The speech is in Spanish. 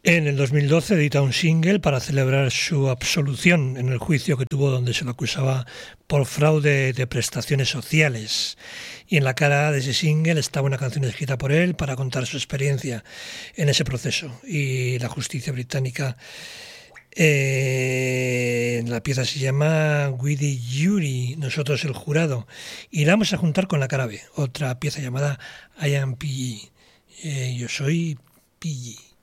En el 2012 edita un single para celebrar su absolución en el juicio que tuvo donde se lo acusaba por fraude de prestaciones sociales. Y en la cara de ese single estaba una canción escrita por él para contar su experiencia en ese proceso. Y la justicia británica, la pieza se llama We the Jury, nosotros el jurado. Y la vamos a juntar con la cara B, otra pieza llamada I Am PG. Yo soy PG.